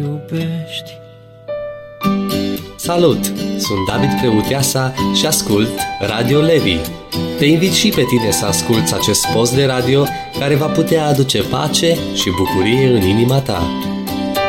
iubești. Salut! Sunt David Creuteasa și ascult Radio Levi. Te invit și pe tine să asculți acest post de radio care va putea aduce pace și bucurie în inima ta.